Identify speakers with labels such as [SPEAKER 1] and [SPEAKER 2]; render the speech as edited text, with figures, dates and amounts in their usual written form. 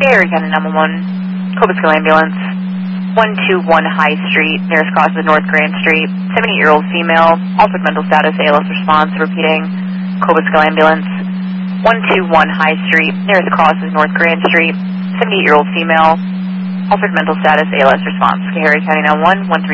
[SPEAKER 1] Schoharie County 911, Cobusco Ambulance, 121 High Street, nearest cross is North Grand Street, 78-year-old female, altered mental status, ALS response, repeating, Cobusco Ambulance, 121 High Street, nearest cross is North Grand Street, 78-year-old female, altered mental status, ALS response, Schoharie County 911, 13